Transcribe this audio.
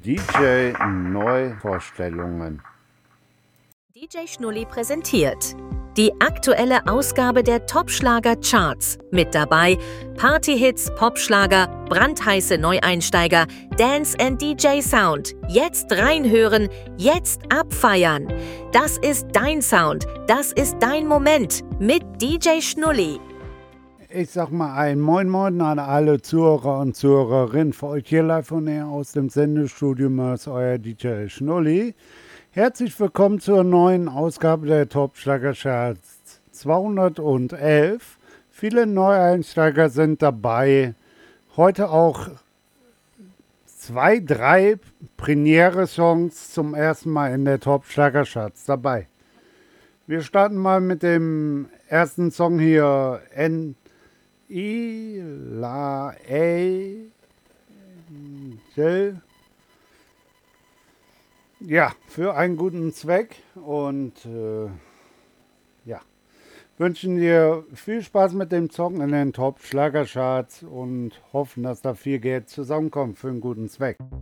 DJ-Neuvorstellungen. DJ Schnulli präsentiert die aktuelle Ausgabe der Top-Schlager-Charts. Mit dabei Partyhits, Popschlager, brandheiße Neueinsteiger, Dance and DJ Sound. Jetzt reinhören, jetzt abfeiern. Das ist dein Sound, das ist dein Moment mit DJ Schnulli. Ich sag mal ein Moin Moin an alle Zuhörer und Zuhörerinnen. Für euch hier live von hier aus dem Sendestudio ist euer DJ Schnulli. Herzlich willkommen zur neuen Ausgabe der Top-Schlager-Charts 211. Viele Neueinsteiger sind dabei. Heute auch 3 Premiere-Songs zum ersten Mal in der Top-Schlager-Charts dabei. Wir starten mal mit dem ersten Song hier. Ja, für einen guten Zweck und wünschen dir viel Spaß mit dem Song in den Top-Schlager-Charts und hoffen, dass da viel Geld zusammenkommt für einen guten Zweck.